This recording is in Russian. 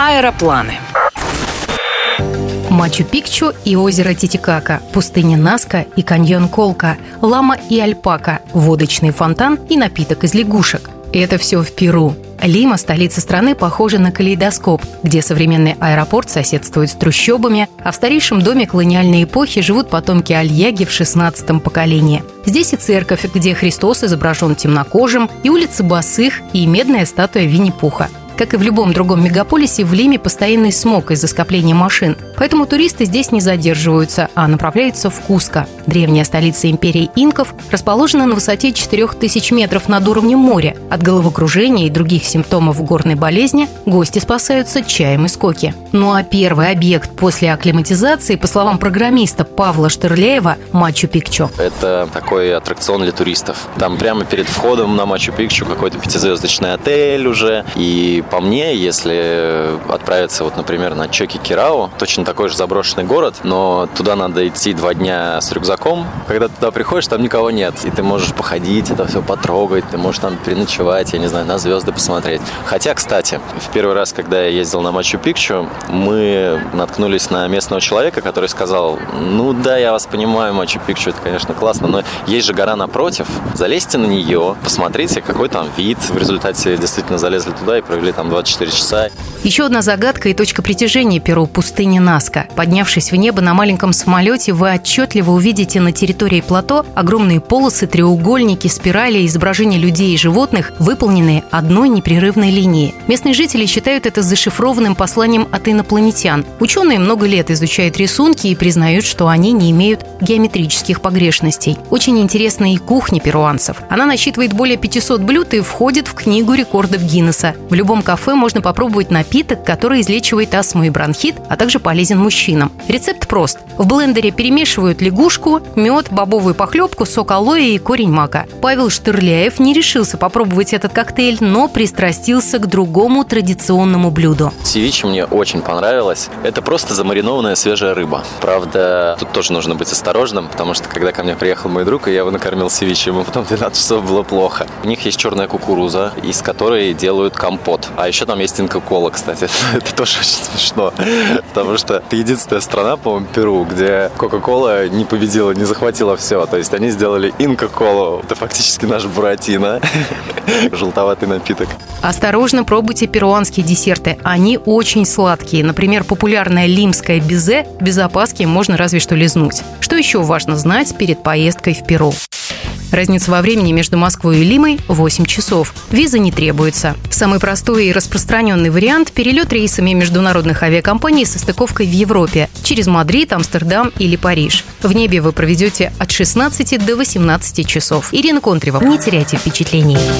Аэропланы. Мачу-Пикчу и озеро Титикака, пустыня Наска и каньон Колка, лама и альпака, водочный фонтан и напиток из лягушек. И это все в Перу. Лима, столица страны, похожа на калейдоскоп, где современный аэропорт соседствует с трущобами, а в старейшем доме колониальной эпохи живут потомки альяги в 16-м поколении. Здесь и церковь, где Христос изображен темнокожим, и улицы босых, и медная статуя Винни-Пуха. Как и в любом другом мегаполисе, в Лиме постоянный смог из-за скопления машин. Поэтому туристы здесь не задерживаются, а направляются в Куско. Древняя столица империи инков расположена на высоте 4000 метров над уровнем моря. От головокружения и других симптомов горной болезни гости спасаются чаем из коки. Ну а первый объект после акклиматизации, по словам программиста Павла Штырляева, Мачу-Пикчу. Это такой аттракцион для туристов. Там прямо перед входом на Мачу-Пикчу какой-то 5-звездочный отель уже. И по мне, если отправиться, вот, например, на Чоки-Кирау, точно такой же заброшенный город, но туда надо идти 2 дня с рюкзаком. Когда ты туда приходишь, там никого нет. И ты можешь походить, это все потрогать, ты можешь там переночевать, я не знаю, на звезды посмотреть. Хотя, кстати, в первый раз, когда я ездил на Мачу-Пикчу, мы наткнулись на местного человека, который сказал: ну да, я вас понимаю, Мачу-Пикчу, это, конечно, классно, но есть же гора напротив, залезьте на нее, посмотрите, какой там вид. В результате действительно залезли туда и провели там 24 часа. Еще одна загадка и точка притяжения Перу – пустыня Наска. Поднявшись в небо на маленьком самолете, вы отчетливо увидите на территории плато огромные полосы, треугольники, спирали, изображения людей и животных, выполненные одной непрерывной линией. Местные жители считают это зашифрованным посланием от инопланетян. Ученые много лет изучают рисунки и признают, что они не имеют геометрических погрешностей. Очень интересна и кухня перуанцев. Она насчитывает более 500 блюд и входит в книгу рекордов Гиннесса. В любом кафе можно попробовать напиток, который излечивает астму и бронхит, а также полезен мужчинам. Рецепт прост. В блендере перемешивают лягушку, мед, бобовую похлебку, сок алоэ и корень мака. Павел Штырляев не решился попробовать этот коктейль, но пристрастился к другому традиционному блюду. Севиче мне очень понравилось. Это просто замаринованная свежая рыба. Правда, тут тоже нужно быть осторожным, потому что когда ко мне приехал мой друг, и я его накормил севиче, ему потом 12 часов было плохо. У них есть черная кукуруза, из которой делают компот. А еще там есть инка-кола, кстати. Это тоже очень смешно. Потому что это единственная страна, по-моему, Перу, где Кока-кола не победила, не захватила все. То есть они сделали инка-колу. Это фактически наш буратино. Желтоватый напиток. Осторожно пробуйте перуанские десерты. Они очень сладкие. Например, популярное лимское безе без опаски можно разве что лизнуть. Что еще важно знать перед поездкой в Перу? Разница во времени между Москвой и Лимой – 8 часов. Виза не требуется. Самый простой и распространенный вариант – перелет рейсами международных авиакомпаний со стыковкой в Европе через Мадрид, Амстердам или Париж. В небе вы проведете от 16 до 18 часов. Ирина Контрева. Не теряйте впечатлений.